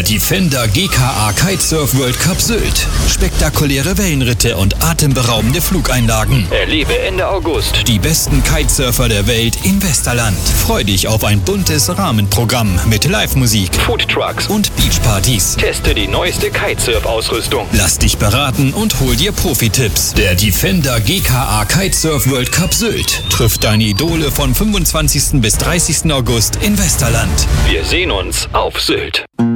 Der Defender GKA Kitesurf World Cup Sylt. Spektakuläre Wellenritte und atemberaubende Flugeinlagen. Erlebe Ende August die besten Kitesurfer der Welt im Westerland. Freu dich auf ein buntes Rahmenprogramm mit Live-Musik, Foodtrucks und Beachpartys. Teste die neueste Kitesurf-Ausrüstung. Lass dich beraten und hol dir Profi-Tipps. Der Defender GKA Kitesurf World Cup Sylt trifft deine Idole von 25. bis 30. August in Westerland. Wir sehen uns auf Sylt.